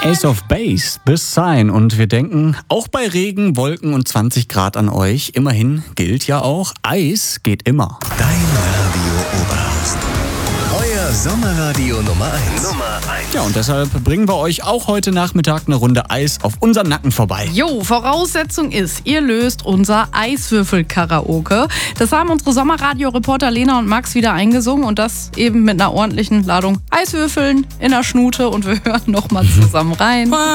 Ace of Base, bis sein. Und wir denken auch bei Regen, Wolken und 20 Grad an euch. Immerhin gilt ja auch, Eis geht immer. Dein Radio Oberhausen. Euer Sommerradio Nummer 1. Ja, und deshalb bringen wir euch auch heute Nachmittag eine Runde Eis auf unseren Nacken vorbei. Jo, Voraussetzung ist, ihr löst unser Eiswürfel-Karaoke. Das haben unsere Sommerradio-Reporter Lena und Max wieder eingesungen und das eben mit einer ordentlichen Ladung Eiswürfeln in der Schnute und wir hören nochmal zusammen rein.